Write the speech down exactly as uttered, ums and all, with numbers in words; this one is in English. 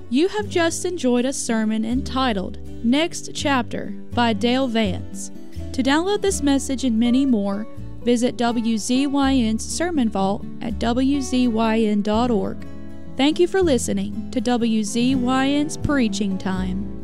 You have just enjoyed a sermon entitled Next Chapter by Dale Vance. To download this message and many more, visit W Z Y N's Sermon Vault at W Z Y N dot org. Thank you for listening to W Z Y N's Preaching Time.